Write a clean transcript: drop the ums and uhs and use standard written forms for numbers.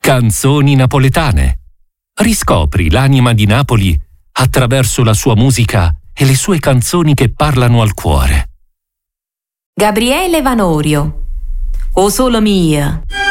Canzoni napoletane. Riscopri l'anima di Napoli attraverso la sua musica e le sue canzoni che parlano al cuore. Gabriele Vanorio, O Solo Mia.